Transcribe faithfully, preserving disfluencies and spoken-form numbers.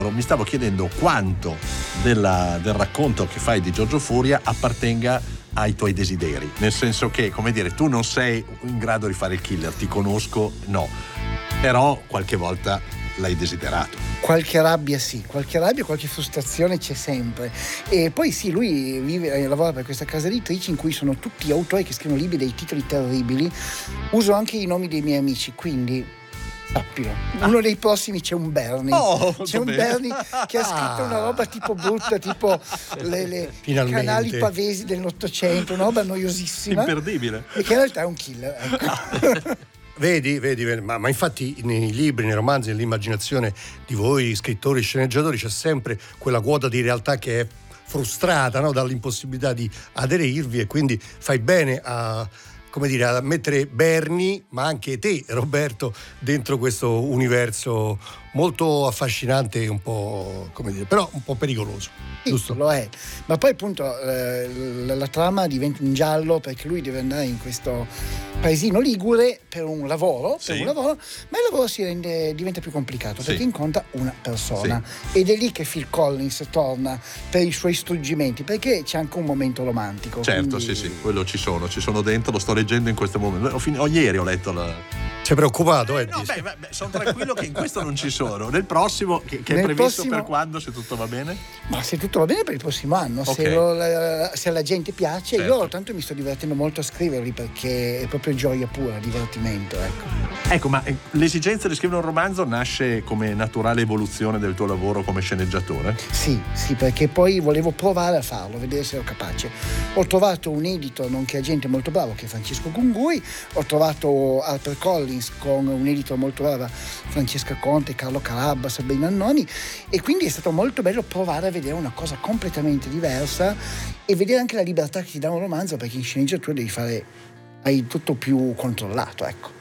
Mi stavo chiedendo quanto della, del racconto che fai di Giorgio Furia appartenga ai tuoi desideri, nel senso che, come dire, tu non sei in grado di fare il killer, ti conosco, no, però qualche volta l'hai desiderato. Qualche rabbia sì, qualche rabbia, qualche frustrazione c'è sempre. E poi sì, lui vive e lavora per questa casa editrice in cui sono tutti autori che scrivono libri dei titoli terribili. Uso anche i nomi dei miei amici, quindi sappilo, uno dei prossimi c'è un Berni, oh, c'è un bene. Berni che ha scritto una roba tipo brutta, tipo le, le canali pavesi dell'Ottocento, una roba noiosissima, imperdibile, e che in realtà è un killer, ecco. Vedi, vedi, ma, ma infatti nei libri, nei romanzi, nell'immaginazione di voi scrittori, sceneggiatori, c'è sempre quella quota di realtà che è frustrata, no? Dall'impossibilità di aderirvi, e quindi fai bene a, come dire, a mettere Berni, ma anche te, Roberto, dentro questo universo molto affascinante e un po', come dire, però un po' pericoloso. Sì, giusto? Lo è, ma poi appunto eh, la, la trama diventa un giallo perché lui deve andare in questo paesino ligure per un lavoro, sì. per un lavoro, ma il lavoro si rende, diventa più complicato, sì, perché incontra una persona, sì, ed è lì che Phil Collins torna per i suoi struggimenti, perché c'è anche un momento romantico. Certo, quindi... sì, sì, quello ci sono, ci sono dentro, lo sto leggendo in questo momento. Ho fin- ho, ieri ho letto la... Sei preoccupato, eh? No, beh, beh, sono tranquillo che in questo non ci sono. Nel prossimo, che, che Nel è previsto prossimo... per quando, se tutto va bene? Ma se tutto va bene per il prossimo anno, Okay. se, lo, la, se alla gente piace, certo. Io tanto mi sto divertendo molto a scriverli perché è proprio gioia pura, divertimento, ecco. Ecco, ma l'esigenza di scrivere un romanzo nasce come naturale evoluzione del tuo lavoro come sceneggiatore? Sì, sì, perché poi volevo provare a farlo, vedere se ero capace. Ho trovato un editor, nonché agente molto bravo, che è Francesco Gungui, ho trovato HarperCollins con un editor molto brava, Francesca Conte, Carlo Calabba, Sabrina Annoni, e quindi è stato molto bello provare a vedere una cosa completamente diversa e vedere anche la libertà che ti dà un romanzo, perché in sceneggiatura devi fare, hai tutto più controllato, ecco.